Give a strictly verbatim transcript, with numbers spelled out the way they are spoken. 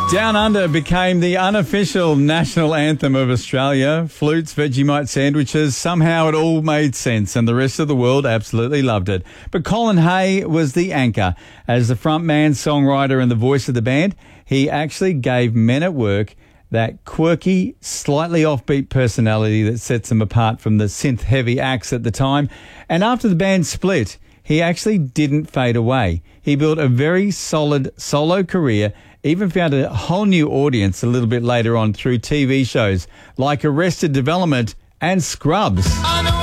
Down Under became the unofficial national anthem of Australia. Flutes, Vegemite sandwiches, somehow it all made sense and the rest of the world absolutely loved it. But Colin Hay was the anchor. As the frontman, songwriter and the voice of the band, he actually gave Men at Work that quirky, slightly offbeat personality that sets him apart from the synth-heavy acts at the time. And after the band split, he actually didn't fade away. He built a very solid solo career, even found a whole new audience a little bit later on through T V shows like Arrested Development and Scrubs.